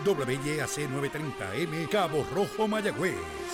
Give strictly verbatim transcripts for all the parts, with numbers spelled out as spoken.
W I A C novecientos treinta M, Cabo Rojo, Mayagüez.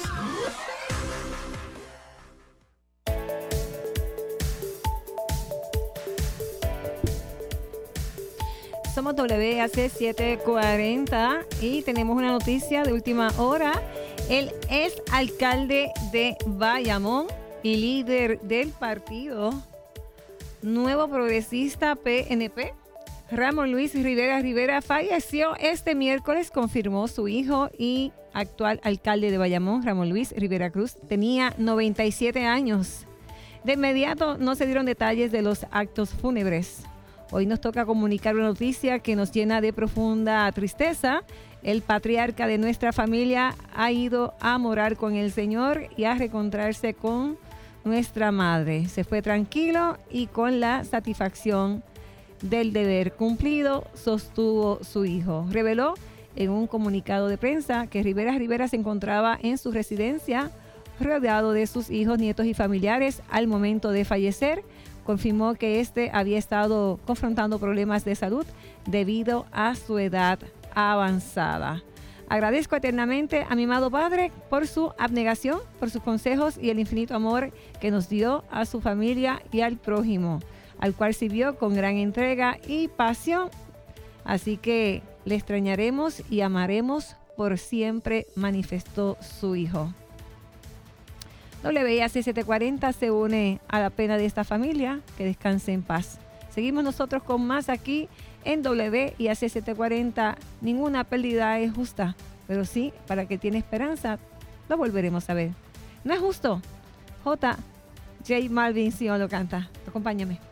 Somos W A C setecientos cuarenta y tenemos una noticia de última hora. El ex alcalde de Bayamón y líder del partido Nuevo Progresista P N P, Ramón Luis Rivera Rivera, falleció este miércoles, confirmó su hijo y actual alcalde de Bayamón, Ramón Luis Rivera Cruz. Tenía noventa y siete años. De inmediato no se dieron detalles de los actos fúnebres. Hoy nos toca comunicar una noticia que nos llena de profunda tristeza. El patriarca de nuestra familia ha ido a morar con el Señor y a reencontrarse con nuestra madre. Se fue tranquilo y con la satisfacción del deber cumplido, sostuvo su hijo. Reveló en un comunicado de prensa que Rivera Rivera se encontraba en su residencia rodeado de sus hijos, nietos y familiares al momento de fallecer. Confirmó que este había estado confrontando problemas de salud debido a su edad avanzada. Agradezco eternamente a mi amado Padre por su abnegación, por sus consejos y el infinito amor que nos dio a su familia y al prójimo, al cual sirvió con gran entrega y pasión. Así que le extrañaremos y amaremos por siempre, manifestó su hijo. W I A C setecientos cuarenta se une a la pena de esta familia. Que descanse en paz. Seguimos nosotros con más aquí en W I A C setecientos cuarenta. Ninguna pérdida es justa, pero sí, para que tiene esperanza, lo volveremos a ver. ¿No es justo? J. J. Malvin Sion lo canta. Acompáñame.